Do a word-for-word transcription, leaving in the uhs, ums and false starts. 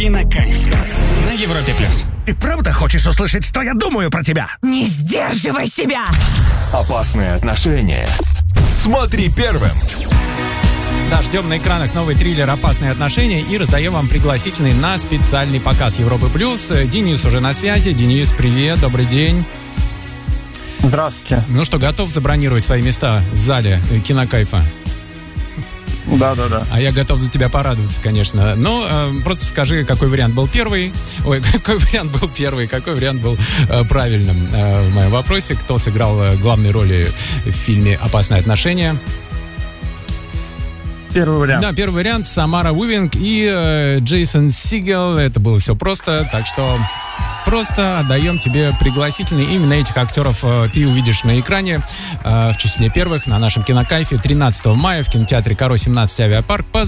Кинокайф на Европе плюс. Ты правда хочешь услышать, что я думаю про тебя? Не сдерживай себя! Опасные отношения. Смотри первым. Да, ждем на экранах новый триллер «Опасные отношения» и раздаем вам пригласительный на специальный показ Европы плюс. Денис уже на связи. Денис, привет, добрый день. Здравствуйте. Ну что, готов забронировать свои места в зале Кинокайфа? Да, да, да. А я готов за тебя порадоваться, конечно. Но э, просто скажи, какой вариант был первый. Ой, какой вариант был первый, какой вариант был э, правильным э, в моем вопросе. Кто сыграл э, главные роли в фильме «Опасные отношения»? Первый вариант. Да, первый вариант. Самара Уивинг и э, Джейсон Сигел. Это было все просто, так что просто отдаем тебе пригласительный. Именно этих актеров э, ты увидишь на экране э, в числе первых на нашем Кинокайфе тринадцатого мая в кинотеатре Каро семнадцать Авиапарк.